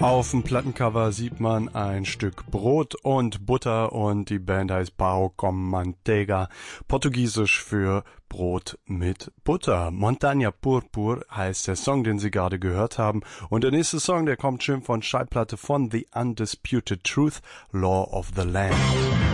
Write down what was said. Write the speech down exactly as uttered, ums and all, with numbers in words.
Auf dem Plattencover sieht man ein Stück Brot und Butter und die Band heißt Pão com Manteiga, portugiesisch für Brot mit Butter. Montanha Purpur heißt der Song, den Sie gerade gehört haben. Und der nächste Song, der kommt schön von Schallplatte von The Undisputed Truth, Law of the Land.